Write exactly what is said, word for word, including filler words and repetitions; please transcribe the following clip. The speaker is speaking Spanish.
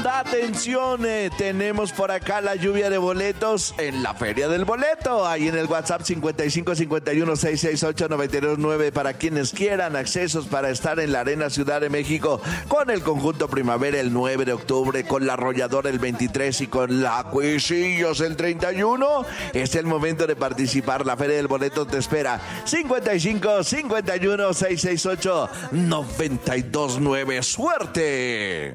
Atención, eh, tenemos por acá la lluvia de boletos en la Feria del Boleto. Ahí en el WhatsApp cincuenta y cinco cincuenta y uno seiscientos sesenta y ocho noventa y dos nueve para quienes quieran accesos para estar en la Arena Ciudad de México con el Conjunto Primavera el nueve de octubre, con la Arrolladora el veintitrés y con la Cuisillos el treinta y uno. Es el momento de participar. La Feria del Boleto te espera. cincuenta y cinco cincuenta y uno seiscientos sesenta y ocho noventa y dos nueve. ¡Suerte!